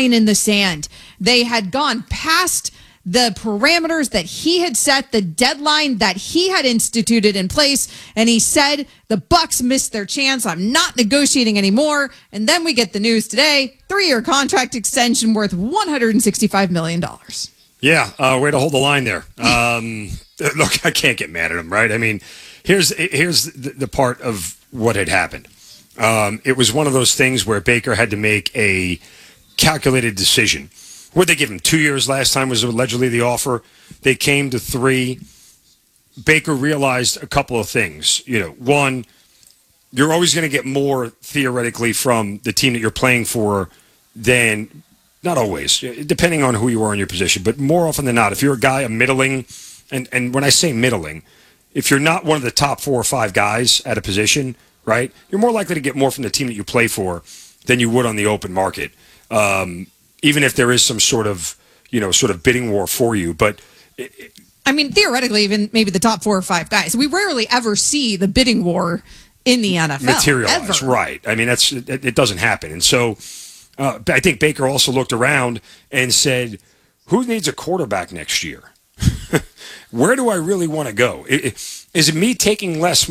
line in the sand. They had gone past the parameters that he had set, the deadline that he had instituted in place, and he said the Bucks missed their chance. I'm not negotiating anymore. And then we get the news today, 3-year contract extension worth $165 million. Yeah, way to hold the line there. Look, I can't get mad at him, right? I mean, here's the part of what had happened. It was one of those things where Baker had to make a calculated decision. What they give him? 2 years last time was allegedly the offer. They came to 3. Baker realized a couple of things. One, you're always going to get more theoretically from the team that you're playing for than, not always, depending on who you are in your position, but more often than not, if you're a guy, a middling, and when I say middling, if you're not one of the top 4 or 5 guys at a position, right, you're more likely to get more from the team that you play for than you would on the open market. Even if there is some sort of bidding war for you. But I mean, theoretically, even maybe the top 4 or 5 guys. We rarely ever see the bidding war in the NFL. Materialize, right. I mean, it doesn't happen. And so I think Baker also looked around and said, who needs a quarterback next year? Where do I really want to go? Is it me taking less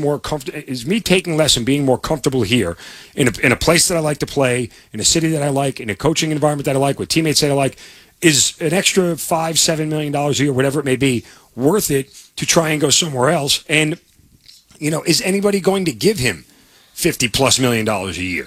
and being more comfortable here in a place that I like to play, in a city that I like, in a coaching environment that I like, with teammates that I like? Is an extra $5-7 million a year, whatever it may be, worth it to try and go somewhere else? And is anybody going to give him $50+ million a year?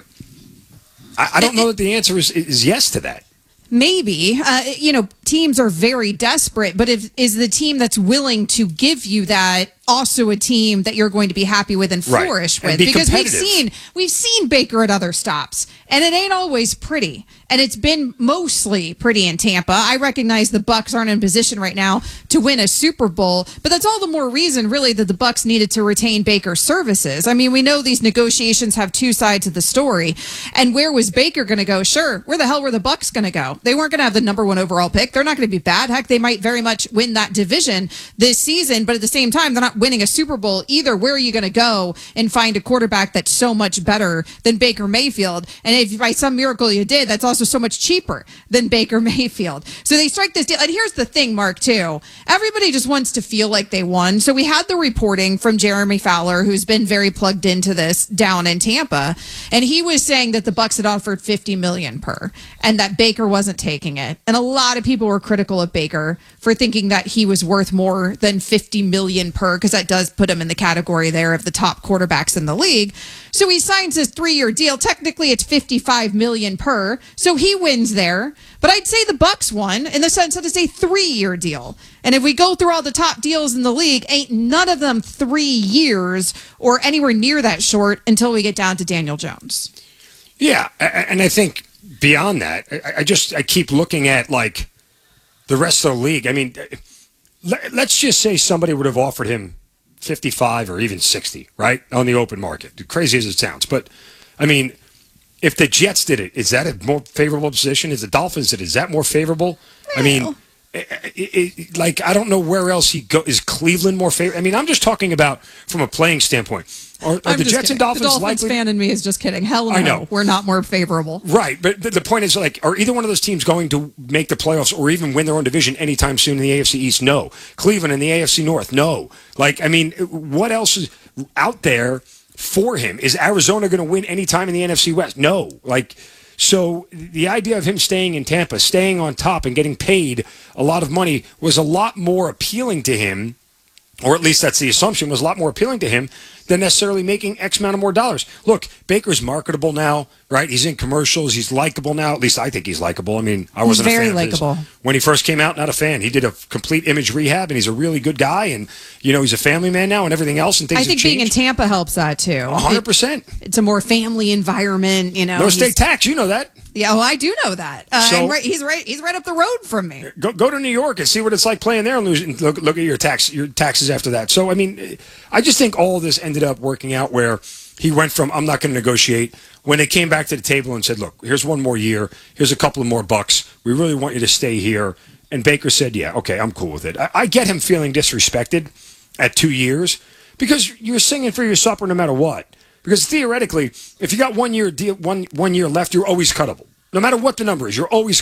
I don't know that the answer is yes to that. Maybe. Teams are very desperate, but is the team that's willing to give you that also a team that you're going to be happy with and flourish with? Because we've seen Baker at other stops, and it ain't always pretty. And it's been mostly pretty in Tampa. I recognize the Bucks aren't in position right now to win a Super Bowl, but that's all the more reason, really, that the Bucks needed to retain Baker's services. I mean, we know these negotiations have 2 sides of the story. And where was Baker going to go? Sure, where the hell were the Bucks going to go? They weren't going to have the number 1 overall pick. They're not going to be bad. Heck, they might very much win that division this season, but at the same time, they're not winning a Super Bowl either. Where are you going to go and find a quarterback that's so much better than Baker Mayfield? And if by some miracle you did, that's also so much cheaper than Baker Mayfield. So they strike this deal. And here's the thing, Mark, too. Everybody just wants to feel like they won. So we had the reporting from Jeremy Fowler, who's been very plugged into this down in Tampa. And he was saying that the Bucks had offered $50 million per, and that Baker wasn't taking it. And a lot of people were critical of Baker for thinking that he was worth more than $50 million per, because that does put him in the category there of the top quarterbacks in the league. So he signs this 3-year deal. Technically, it's $55 million per. So he wins there. But I'd say the Bucks won in the sense that it's a 3-year deal. And if we go through all the top deals in the league, ain't none of them 3 years or anywhere near that short until we get down to Daniel Jones. Yeah, and I think beyond that, I keep looking at like the rest of the league. I mean, let's just say somebody would have offered him 55 or even 60, right, on the open market. Crazy as it sounds. But, I mean, if the Jets did it, is that a more favorable position? Is the Dolphins did it? Is that more favorable? I mean, I don't know where else he go. Is Cleveland more favorable? I mean, I'm just talking about from a playing standpoint. Are the Jets and Dolphins the Dolphins fan in me is just kidding. Hell no, I know. We're not more favorable. Right, but the point is, like, are either one of those teams going to make the playoffs or even win their own division anytime soon in the AFC East? No. Cleveland in the AFC North? No. Like, I mean, what else is out there for him? Is Arizona going to win anytime in the NFC West? No. Like, so the idea of him staying in Tampa, staying on top and getting paid a lot of money was a lot more appealing to him, or at least that's the assumption, was a lot more appealing to him than necessarily making X amount of more dollars. Look, Baker's marketable now, right? He's in commercials. He's likable now. At least I think he's likable. I mean, I wasn't a fan of his. When he first came out, not a fan. He did a complete image rehab, and he's a really good guy, and, he's a family man now and everything else, and things have changed. I think being in Tampa helps that, too. 100%. It's a more family environment, No state tax, you know that. Yeah, well, I do know that. He's right up the road from me. Go to New York and see what it's like playing there and losing. Look at your taxes after that. So, I mean, I just think all of this ended up working out where he went from, I'm not going to negotiate, when they came back to the table and said, look, here's one more year. Here's a couple of more bucks. We really want you to stay here. And Baker said, yeah, okay, I'm cool with it. I get him feeling disrespected at 2 years because you're singing for your supper no matter what. Because theoretically, if you got 1 year deal, one year left, you're always cuttable. No matter what the number is, you're always